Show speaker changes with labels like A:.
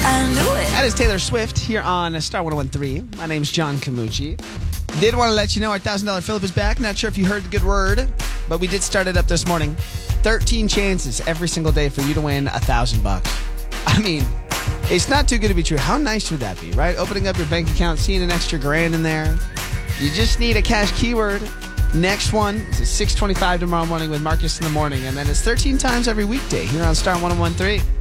A: I knew it.
B: That is Taylor Swift here on Star 101.3. My name's John Camucci. Did want to let you know our $1,000 Phillip is back. Not sure if you heard the good word, but we did start it up this morning. 13 chances every single day for you to win $1,000. I mean, it's not too good to be true. How nice would that be, right? Opening up your bank account, seeing an extra grand in there. You just need a cash keyword. Next one is at 6:25 tomorrow morning with Marcus in the morning, and then it's 13 times every weekday here on Star 101.3.